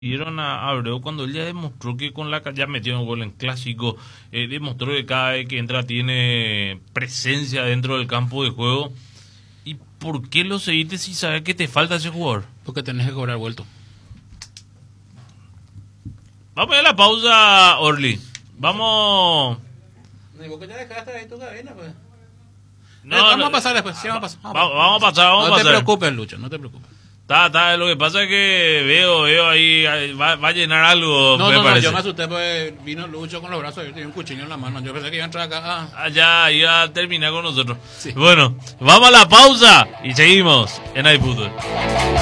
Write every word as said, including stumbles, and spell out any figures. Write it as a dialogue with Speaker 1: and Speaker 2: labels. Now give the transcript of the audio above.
Speaker 1: Dieron a Abreu cuando él ya demostró que con la ya metió un gol en clásico, eh, demostró que cada vez que entra tiene presencia dentro del campo de juego. ¿Y por qué lo seguiste si sabes que te falta ese jugador?
Speaker 2: Porque tenés que cobrar vuelto.
Speaker 1: Vamos a la pausa, Orly. Vamos.
Speaker 2: Digo que ya dejaste ahí tu cabina, pues.
Speaker 1: No,
Speaker 2: vamos
Speaker 1: no,
Speaker 2: a pasar después. Sí, vamos a pasar.
Speaker 1: Vamos, vamos a pasar, vamos
Speaker 2: no
Speaker 1: a pasar.
Speaker 2: No te preocupes, Lucho, no te preocupes.
Speaker 1: Está, está, lo que pasa es que veo, veo ahí, ahí va, va a llenar algo,
Speaker 2: no,
Speaker 1: me
Speaker 2: no,
Speaker 1: parece.
Speaker 2: No, yo me asusté porque vino Lucho con los brazos abiertos y un cuchillo en la mano. Yo pensé que iba a entrar acá. Ah.
Speaker 1: Ah, ya iba a terminar con nosotros.
Speaker 2: Sí.
Speaker 1: Bueno, vamos a la pausa y seguimos en iFootball.